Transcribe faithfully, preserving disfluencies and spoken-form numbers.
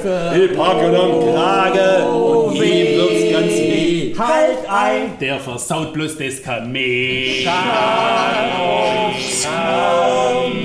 Hilfe! Ich pack ihn am Kragen und ihm wird's ganz weh. Halt ein! Der versaut bloß das Kamel. Schaum, Schaum.